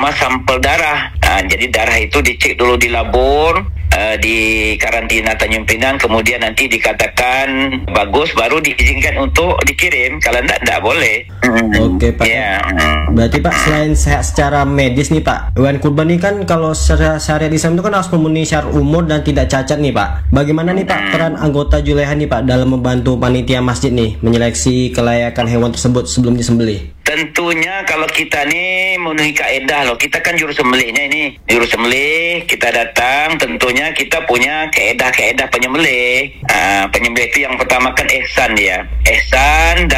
pertama sampel darah. Jadi darah itu dicek dulu di labor, di karantina Tanjung Pinang, kemudian nanti dikatakan bagus, baru diizinkan untuk dikirim. Kalau tidak boleh. Oke Pak. Ya. Berarti Pak, selain sehat secara medis nih Pak, hewan kurban ini kan kalau syariat Islam itu kan harus memenuhi syarat umur dan tidak cacat nih Pak. Bagaimana nih Pak peran anggota Juleha nih Pak dalam membantu panitia masjid nih menyeleksi kelayakan hewan tersebut sebelum disembelih? Tentunya kalau kita nih memenuhi kaedah loh, kita kan juru sembelihnya ini, juru sembelih, kita datang, tentunya kita punya kaedah penyembelih. Penyembelih itu yang pertama kan ihsan ya, ihsan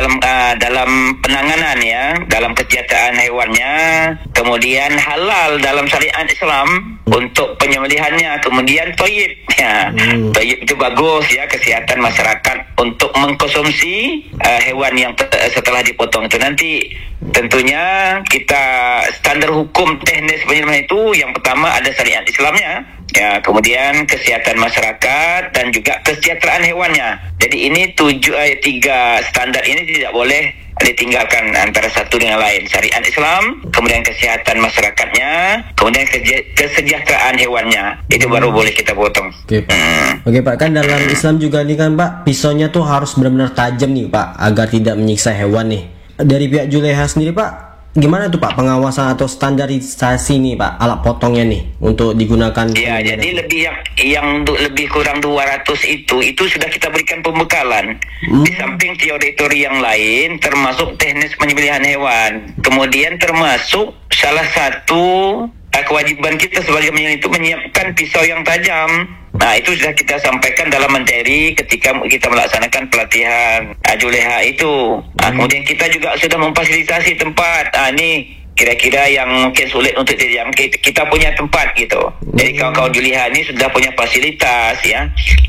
dalam penanganan ya, dalam kesejahteraan hewannya, kemudian halal dalam syariat Islam untuk penyembelihannya, kemudian thayyib ya, thayyib itu bagus ya, kesehatan masyarakat untuk mengkonsumsi hewan yang setelah dipotong itu nanti. Tentunya kita standar hukum teknis penyembelihan itu yang pertama ada syariat Islamnya ya, kemudian kesehatan masyarakat dan juga kesejahteraan hewannya. Jadi ini 3 standar ini tidak boleh ditinggalkan antara satu dengan lain. Syariat Islam, kemudian kesehatan masyarakatnya, kemudian kesejahteraan hewannya. Itu baru boleh kita potong. Oke Pak. Oke Pak, kan dalam Islam juga nih kan Pak, pisaunya tuh harus benar-benar tajam nih Pak agar tidak menyiksa hewan nih. Dari pihak Juleha sendiri Pak, gimana tuh Pak pengawasan atau standarisasi nih Pak alat potongnya nih untuk digunakan? Ya, jadi yang lebih kurang 200 itu sudah kita berikan pembekalan. Di samping teori-teori yang lain termasuk teknis penyembelihan hewan. Kemudian termasuk salah satu kewajiban kita sebagai penyembelih itu menyiapkan pisau yang tajam. Nah, itu sudah kita sampaikan dalam materi ketika kita melaksanakan pelatihan Juleha itu. Kemudian kita juga sudah memfasilitasi tempat. Ini kira-kira yang mungkin sulit untuk dijam, kita punya tempat gitu. Jadi kawan-kawan Juleha ini sudah punya fasilitas ya,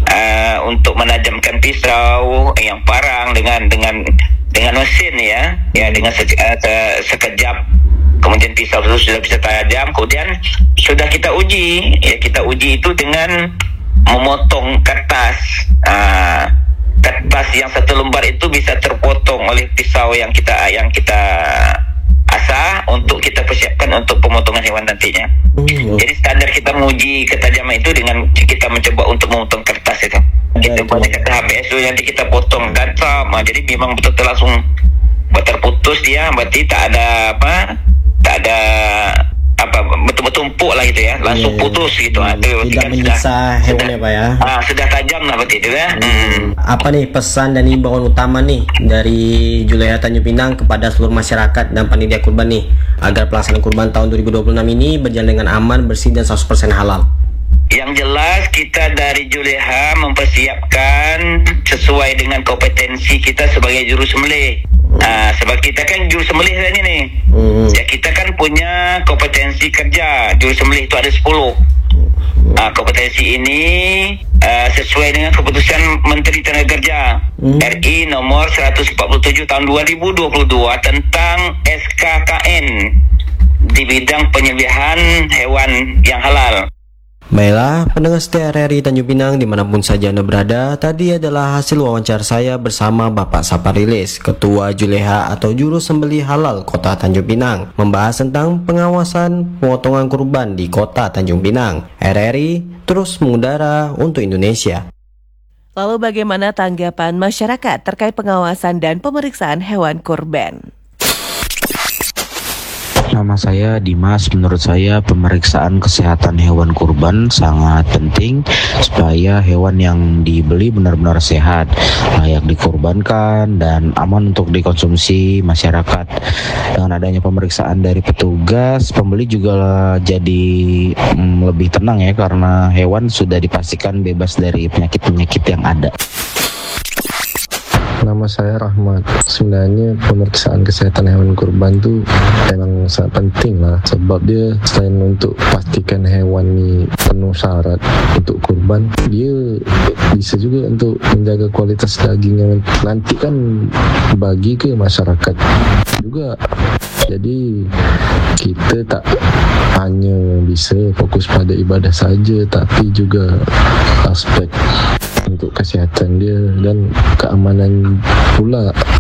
untuk menajamkan pisau yang parang dengan mesin ya, dengan sekejap. Kemudian pisau itu sudah bisa tajam. Kemudian sudah kita uji itu dengan memotong kertas. Kertas yang satu lembar itu bisa terpotong oleh pisau yang kita asah untuk kita persiapkan untuk pemotongan hewan nantinya. Jadi standar kita menguji ketajaman itu dengan kita mencoba untuk memotong kertas itu. Kita banyak kata HPS itu nanti kita potong tajam. Jadi memang betul-betul langsung terputus dia, berarti tak ada betul-betul empuk lah gitu ya, langsung putus gitu. Tidak menyiksa hewannya Pak ya. Sudah tajam lah berarti itu ya. Apa nih pesan dan imbauan utama nih dari Juleha Tanjung Pinang kepada seluruh masyarakat dan panitia kurban nih agar pelaksanaan kurban tahun 2026 ini berjalan dengan aman, bersih dan 100% halal? Yang jelas kita dari Juleha mempersiapkan sesuai dengan kompetensi kita sebagai juru sembelih. Sebab kita kan juru sembelih saja nih. Ya, kita kan punya kompetensi kerja. Juru sembelih itu ada 10. Kompetensi ini sesuai dengan keputusan Menteri Tenaga RI nomor 147 tahun 2022 tentang SKKN di bidang penyembelihan hewan yang halal. Baiklah, pendengar setia RRI Tanjung Pinang dimanapun saja Anda berada, tadi adalah hasil wawancara saya bersama Bapak Saparilis, Ketua Juleha atau Juru Sembelih Halal Kota Tanjung Pinang, membahas tentang pengawasan pemotongan kurban di Kota Tanjung Pinang. RRI terus mengudara untuk Indonesia. Lalu bagaimana tanggapan masyarakat terkait pengawasan dan pemeriksaan hewan kurban? Nama saya Dimas. Menurut saya pemeriksaan kesehatan hewan kurban sangat penting supaya hewan yang dibeli benar-benar sehat, layak dikurbankan dan aman untuk dikonsumsi masyarakat. Dengan adanya pemeriksaan dari petugas, pembeli juga jadi lebih tenang ya, karena hewan sudah dipastikan bebas dari penyakit-penyakit yang ada. Nama saya Rahmat. Sebenarnya pemeriksaan kesehatan hewan kurban itu memang sangat penting lah, sebab dia selain untuk pastikan hewan ini penuh syarat untuk kurban, dia bisa juga untuk menjaga kualitas daging yang nanti kan bagi ke masyarakat juga. Jadi kita tak hanya bisa fokus pada ibadah saja, tapi juga aspek untuk kesihatan dia dan keamanan pula